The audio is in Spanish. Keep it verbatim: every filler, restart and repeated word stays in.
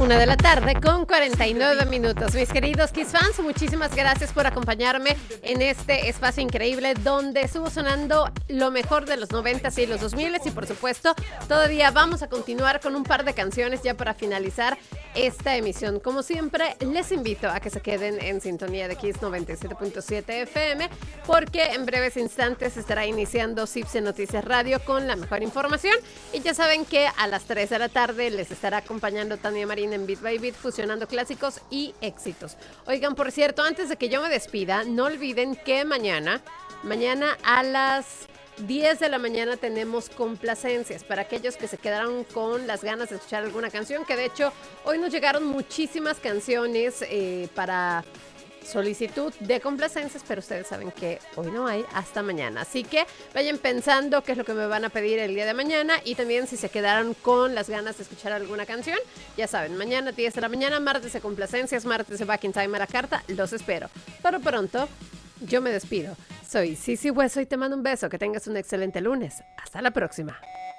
Una de la tarde con cuarenta y nueve minutos. Mis queridos Kiss fans, muchísimas gracias por acompañarme en este espacio increíble donde estuvo sonando lo mejor de los noventas y los dos miles y por supuesto todavía vamos a continuar con un par de canciones ya para finalizar esta emisión. Como siempre, les invito a que se queden en sintonía de Kiss noventa y siete punto siete F M porque en breves instantes estará iniciando Cipse Noticias Radio con la mejor información y ya saben que a las tres de la tarde les estará acompañando Tania Marín en Beat by Beat, fusionando clásicos y éxitos. Oigan, por cierto, antes de que yo me despida, no olviden que mañana, mañana a las diez de la mañana tenemos complacencias para aquellos que se quedaron con las ganas de escuchar alguna canción, que de hecho hoy nos llegaron muchísimas canciones eh, para solicitud de complacencias, pero ustedes saben que hoy no hay hasta mañana, así que vayan pensando qué es lo que me van a pedir el día de mañana y también si se quedaron con las ganas de escuchar alguna canción, ya saben, mañana diez de la mañana, martes de complacencias, martes de Back in Time a la carta, los espero. Pero pronto, yo me despido. Soy Sisi Hueso y te mando un beso, que tengas un excelente lunes. Hasta la próxima.